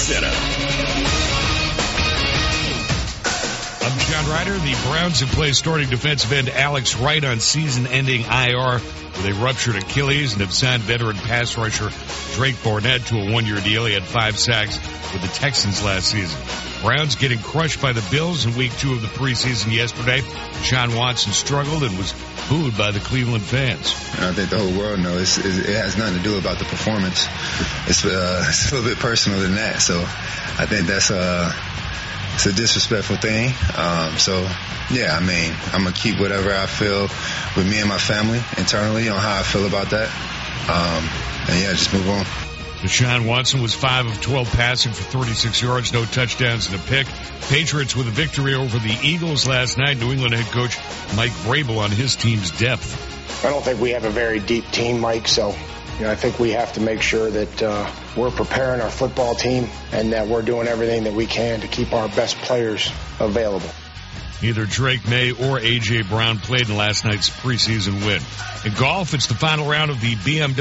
Center. I'm John Ryder. The Browns have placed starting defensive end Alex Wright on season-ending IR with a ruptured Achilles and have signed veteran pass rusher Drake Barnett to a one-year deal. He had 5 sacks with the Texans last season. Browns getting crushed by the Bills in week 2 of the preseason yesterday. Deshaun Watson struggled and was booed by the Cleveland fans. I think the whole world knows it has nothing to do about the performance. It's a little bit personal than that. So I think that's it's a disrespectful thing. Yeah, I mean, I'm going to keep whatever I feel with me and my family internally on how I feel about that. And yeah, just move on. Deshaun Watson was 5 of 12 passing for 36 yards, no touchdowns and a pick. Patriots with a victory over the Eagles last night. New England head coach Mike Vrabel on his team's depth. I don't think we have a very deep team, Mike, so I think we have to make sure that we're preparing our football team and that we're doing everything that we can to keep our best players available. Neither Drake May or A.J. Brown played in last night's preseason win. In golf, it's the final round of the BMW